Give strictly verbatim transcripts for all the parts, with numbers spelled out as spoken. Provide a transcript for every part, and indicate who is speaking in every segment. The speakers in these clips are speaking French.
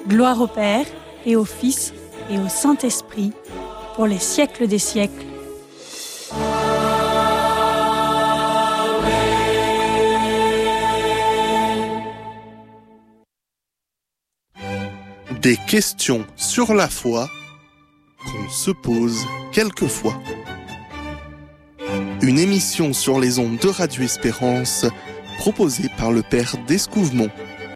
Speaker 1: Gloire au Père, et au Fils, et au Saint-Esprit, pour les siècles des siècles.
Speaker 2: Des questions sur la foi qu'on se pose quelquefois. Une émission sur les ondes de Radio Espérance proposée par le Père d'Escouvemont.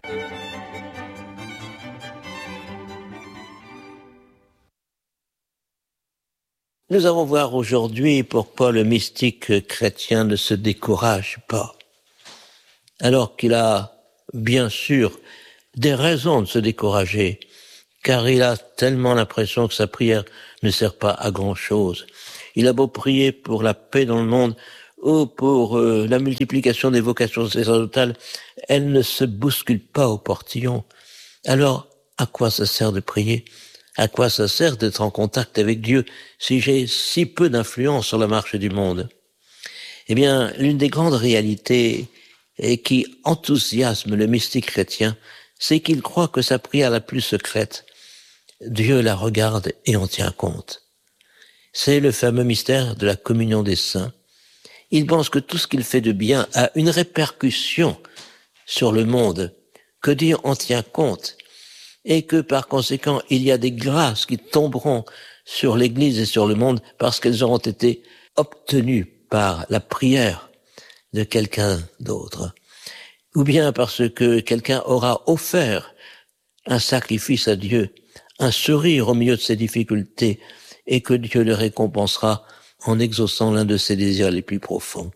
Speaker 3: Nous allons voir aujourd'hui pourquoi le mystique chrétien ne se décourage pas, alors qu'il a bien sûr des raisons de se décourager, car il a tellement l'impression que sa prière ne sert pas à grand-chose. Il a beau prier pour la paix dans le monde ou pour euh, la multiplication des vocations sacerdotales, elle ne se bouscule pas au portillon. Alors, à quoi ça sert de prier ? À quoi ça sert d'être en contact avec Dieu si j'ai si peu d'influence sur la marche du monde ? Eh bien, l'une des grandes réalités et qui enthousiasme le mystique chrétien, c'est qu'il croit que sa prière la plus secrète, Dieu la regarde et en tient compte. C'est le fameux mystère de la communion des saints. Il pense que tout ce qu'il fait de bien a une répercussion sur le monde, que Dieu en tient compte, et que par conséquent, il y a des grâces qui tomberont sur l'Église et sur le monde parce qu'elles auront été obtenues par la prière de quelqu'un d'autre. Ou bien parce que quelqu'un aura offert un sacrifice à Dieu, un sourire au milieu de ses difficultés, et que Dieu le récompensera en exaucant l'un de ses désirs les plus profonds.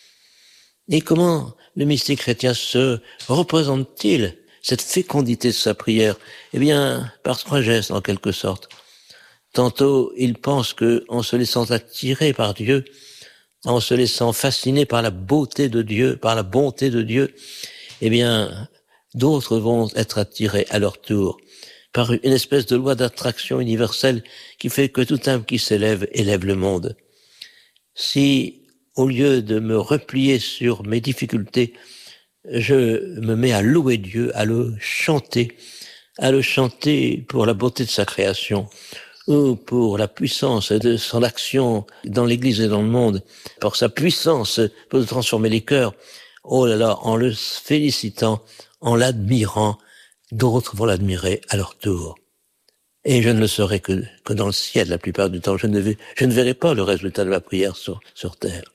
Speaker 3: Et comment le mystique chrétien se représente-t-il cette fécondité de sa prière ? Eh bien, par trois gestes en quelque sorte. Tantôt, il pense que, en se laissant attirer par Dieu, en se laissant fasciner par la beauté de Dieu, par la bonté de Dieu, eh bien, d'autres vont être attirés à leur tour par une espèce de loi d'attraction universelle qui fait que tout âme qui s'élève élève le monde. Si, au lieu de me replier sur mes difficultés, je me mets à louer Dieu, à le chanter, à le chanter pour la beauté de sa création, ou pour la puissance de son action dans l'Église et dans le monde, pour sa puissance pour transformer les cœurs. Oh là là, en le félicitant, en l'admirant, d'autres vont l'admirer à leur tour. Et je ne le saurai que, que dans le ciel la plupart du temps. Je ne, vais, je ne verrai pas le résultat de ma prière sur, sur terre.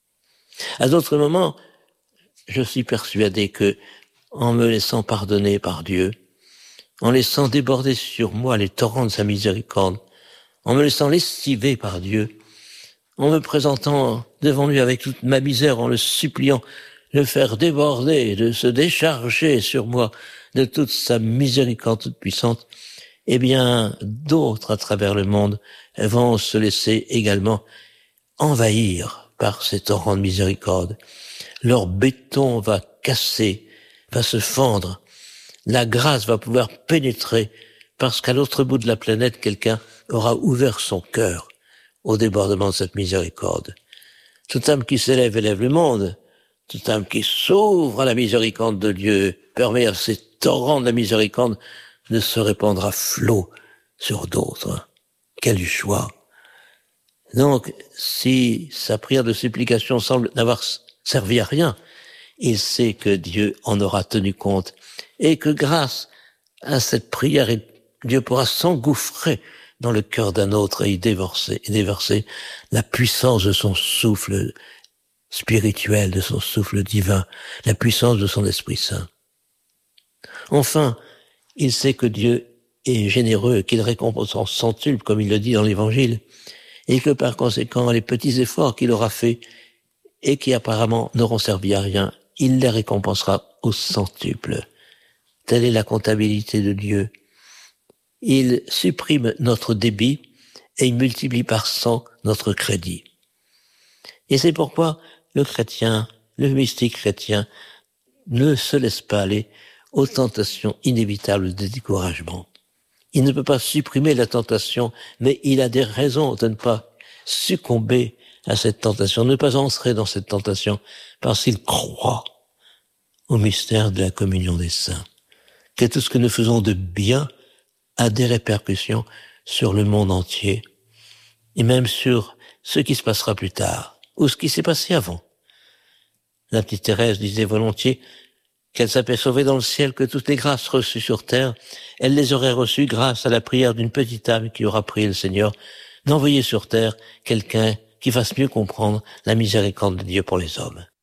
Speaker 3: À d'autres moments, je suis persuadé que, en me laissant pardonner par Dieu, en laissant déborder sur moi les torrents de sa miséricorde, en me laissant lessiver par Dieu, en me présentant devant lui avec toute ma misère, en le suppliant de faire déborder, de se décharger sur moi de toute sa miséricorde toute puissante, eh bien, d'autres à travers le monde vont se laisser également envahir par ces torrents de miséricorde. Leur béton va casser, va se fendre. La grâce va pouvoir pénétrer parce qu'à l'autre bout de la planète, quelqu'un aura ouvert son cœur au débordement de cette miséricorde. Toute âme qui s'élève élève le monde. Toute âme qui s'ouvre à la miséricorde de Dieu permet à ces torrents de la miséricorde de se répandre à flot sur d'autres. Quel choix! Donc, si sa prière de supplication semble n'avoir servi à rien, il sait que Dieu en aura tenu compte et que grâce à cette prière, Dieu pourra s'engouffrer dans le cœur d'un autre et y déverser, y déverser la puissance de son souffle spirituel, de son souffle divin, la puissance de son Esprit Saint. Enfin, il sait que Dieu est généreux, qu'il récompense en centuple, comme il le dit dans l'Évangile, et que par conséquent, les petits efforts qu'il aura faits et qui apparemment n'auront servi à rien, il les récompensera au centuple. Telle est la comptabilité de Dieu. Il supprime notre débit et il multiplie par cent notre crédit. Et c'est pourquoi le chrétien, le mystique chrétien, ne se laisse pas aller aux tentations inévitables de découragement. Il ne peut pas supprimer la tentation, mais il a des raisons de ne pas succomber à cette tentation, ne pas entrer dans cette tentation, parce qu'il croit au mystère de la communion des saints, que tout ce que nous faisons de bien a des répercussions sur le monde entier, et même sur ce qui se passera plus tard, ou ce qui s'est passé avant. La petite Thérèse disait volontiers qu'elle s'apercevait dans le ciel que toutes les grâces reçues sur terre, elle les aurait reçues grâce à la prière d'une petite âme qui aura prié le Seigneur d'envoyer sur terre quelqu'un qui fasse mieux comprendre la miséricorde de Dieu pour les hommes.